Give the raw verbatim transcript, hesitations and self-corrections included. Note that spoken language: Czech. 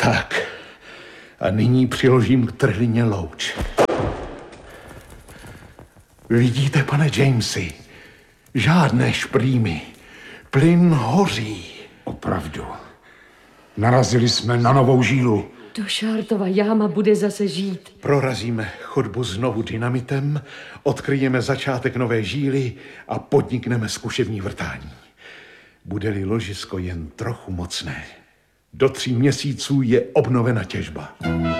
Tak. A nyní přiložím k trhlině louč. Vidíte, pane Jamesy, žádné šprýmy. Plyn hoří. Opravdu. Narazili jsme na novou žílu. Došártova jáma bude zase žít. Prorazíme chodbu znovu dynamitem, odkryjeme začátek nové žíly a podnikneme zkušební vrtání. Bude-li ložisko jen trochu mocné, do tří měsíců je obnovena těžba.